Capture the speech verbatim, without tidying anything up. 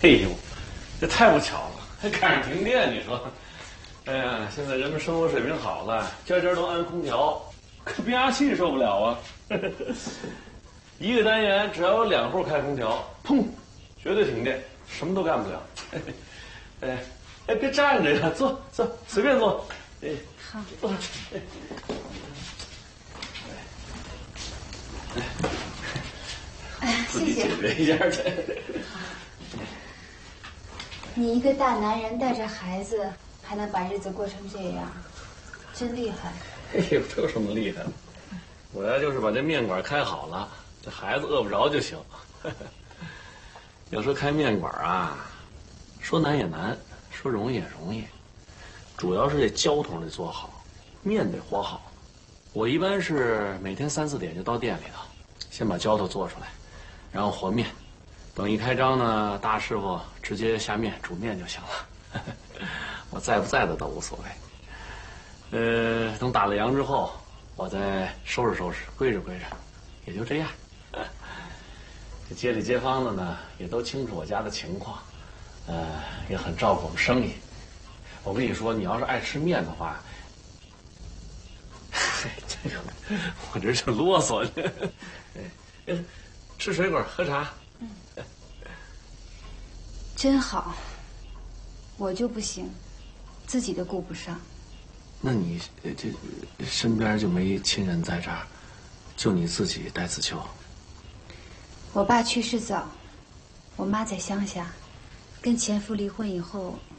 哎呦，这太不巧了，还赶上停电，你说？哎呀，现在人们生活水平好了，家家都安空调，可变压器受不了啊！一个单元只要有两户开空调，砰，绝对停电，什么都干不了。哎，哎，别站着呀，坐坐，随便坐。哎， 好， 坐。哎， 哎，谢谢。 解决一下去。 你一个大男人带着孩子，还能把日子过成这样，真厉害。 哎呦，这有什么厉害的？我呀，就是把这面馆开好了，这孩子饿不着就行。要说开面馆啊，说难也难，说容易也容易，主要是这交通得做好，面得和好。我一般是每天三四点就到店里头，先把浇头做出来，然后和面。等一开张呢，大师傅直接下面煮面就行了。我在不在的都无所谓。呃，等打了烊之后，我再收拾收拾，归置归置，也就这样。这街里街坊的呢，也都清楚我家的情况，呃，也很照顾我们生意。我跟你说，你要是爱吃面的话，这个我这是啰嗦呢。哎，吃水果，喝茶。 嗯，真好。我就不行，自己都顾不上。 那你这身边就没亲人在这儿，就你自己带子秋？ 我爸去世早，我妈在乡下，跟前夫离婚以后。